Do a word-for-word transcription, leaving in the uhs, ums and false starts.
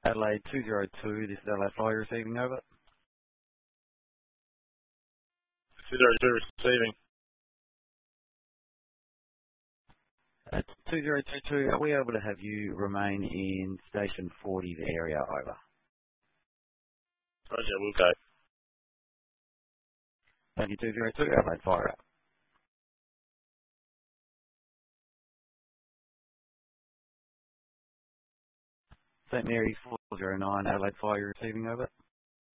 Adelaide two zero two, this is Adelaide Fly receiving, over. two zero two receiving. At two zero two two, are we able to have you remain in station forty, the area, over? Roger, we'll go. Thank you, two zero two, Adelaide Fire out. Saint Mary's four zero nine, Adelaide Fire receiving, over.